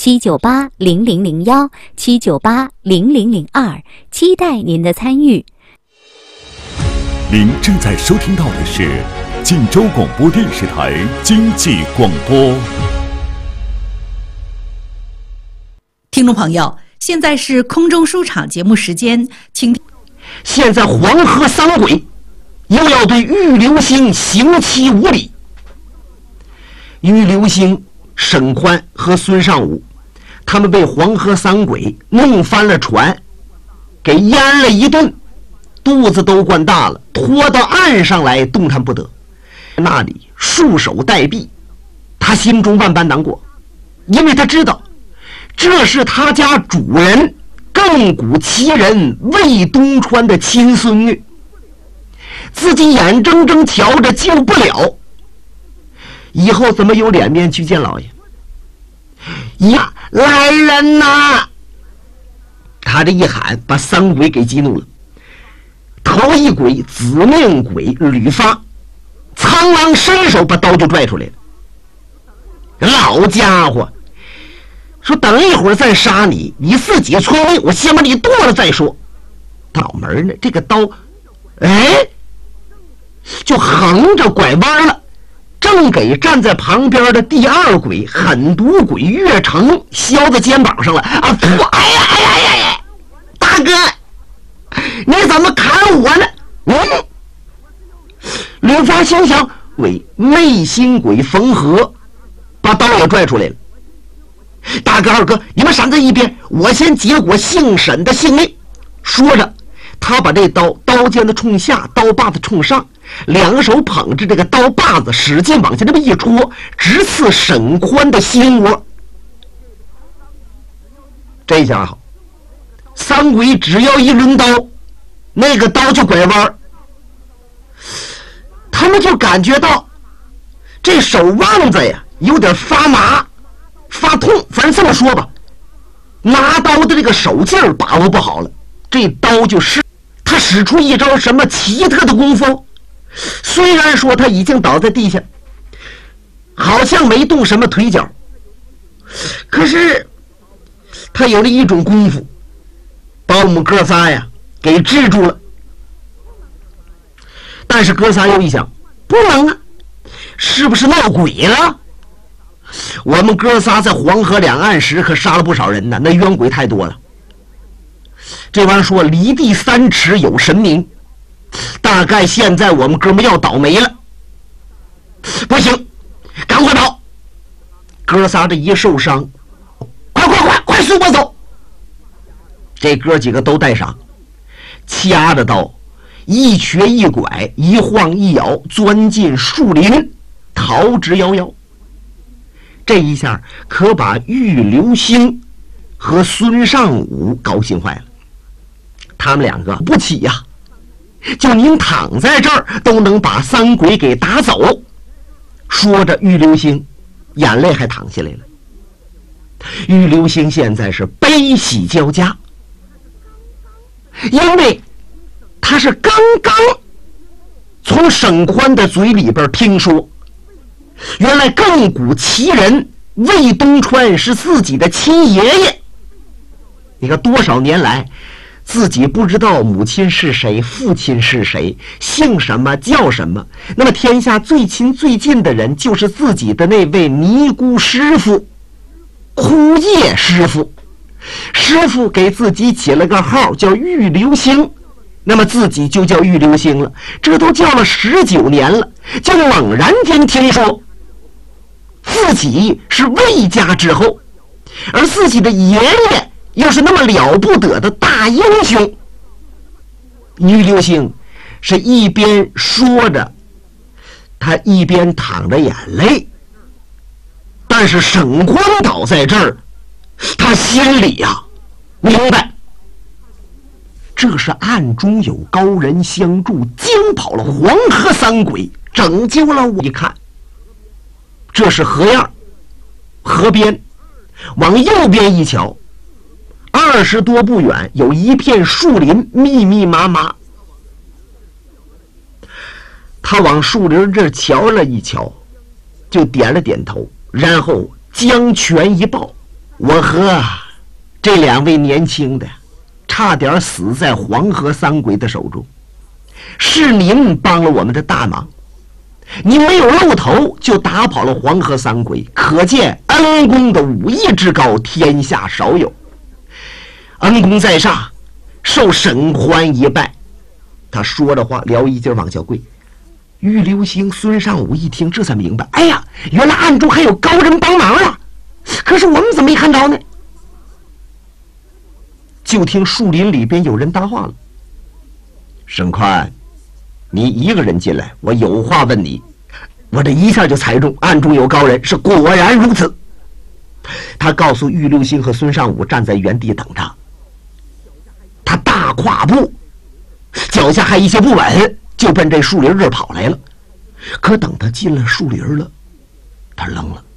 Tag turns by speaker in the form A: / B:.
A: 7980001，7980002，期待您的参与。
B: 您正在收听到的是晋州广播电视台经济广播。
C: 听众朋友，现在是空中书场节目时间，请听。
D: 现在黄河三鬼又要对玉流星刑期无礼。玉流星、沈宽和孙尚武，他们被黄河三鬼弄翻了船，给淹了一顿，肚子都灌大了，拖到岸上来动弹不得，那里束手待毙。他心中万般难过，因为他知道这是他家主人亘古奇人魏东川的亲孙女，自己眼睁睁瞧着救不了，以后怎么有脸面去见老爷呀？来人呐！他这一喊，把三鬼给激怒了。头一鬼紫面鬼吕发，苍狼伸手把刀就拽出来了。老家伙说，等一会儿再杀你，你自己聪明，我先把你剁了再说。倒门呢，这个刀就横着拐弯了，正给站在旁边的第二鬼狠毒鬼岳成削在肩膀上了啊！哎呀，大哥，你怎么砍我呢？吕发心想，为媚心鬼冯和把刀也拽出来了。大哥二哥，你们闪在一边，我先结果姓沈的性命。说着，他把这刀尖子冲下，刀把子冲上，两个手捧着这个刀把子，使劲往下这么一戳，直刺沈宽的心窝。这下好，三鬼只要一抡刀，那个刀就拐弯，他们就感觉到这手腕子呀有点发麻发痛，反正这么说吧，拿刀的这个手劲儿把握不好了，这刀他使出一招什么奇特的功夫。虽然说他已经倒在地下，好像没动什么腿脚，可是他有了一种功夫，把我们哥仨呀给制住了。但是哥仨又一想，不能啊，是不是闹鬼了？我们哥仨在黄河两岸时可杀了不少人呢，那冤鬼太多了。这玩意儿说离地3尺有神明，大概现在我们哥们要倒霉了。不行，赶快跑！哥仨这一受伤，快速我走！这哥几个都带上，掐着刀，一瘸一拐，一晃一摇，钻进树林，逃之夭夭。这一下可把玉流星和孙尚武高兴坏了，他们两个不起呀，就您躺在这儿都能把三鬼给打走。说着，玉流星眼泪还淌下来了。玉流星现在是悲喜交加，因为他是刚刚从沈宽的嘴里边听说，原来亘古奇人魏东川是自己的亲爷爷。你看多少年来自己不知道母亲是谁，父亲是谁，姓什么叫什么，那么天下最亲最近的人就是自己的那位尼姑师傅枯叶师傅。师傅给自己起了个号叫玉流星，那么自己就叫玉流星了。这都叫了19年了，就猛然间听说自己是魏家之后，而自己的爷爷又是那么了不得的大英雄。玉流星是一边说着，他一边淌着眼泪。但是沈宽倒在这儿，他心里呀明白，这是暗中有高人相助，惊跑了黄河三鬼，拯救了我。一看，这是河沿，河边往右边一瞧，20多步远有一片树林，密密麻麻。他往树林这儿瞧了一瞧，就点了点头，然后将拳一抱， 我和这2位年轻的差点死在黄河三鬼的手中，是您帮了我们的大忙。你没有露头就打跑了黄河三鬼，可见恩公的武艺之高，天下少有。恩公在上，受沈欢一拜。他说着话，撩一襟往下跪。玉流星、孙尚武一听，这才明白，哎呀，原来暗中还有高人帮忙啊！可是我们怎么没看到呢？就听树林里边有人搭话了：“沈宽，你一个人进来，我有话问你。”我这一下就猜中暗中有高人，是果然如此。他告诉玉流星和孙尚武站在原地等着。他大跨步，脚下还一些不稳，就奔这树林这儿跑来了。可等他进了树林了，他愣了。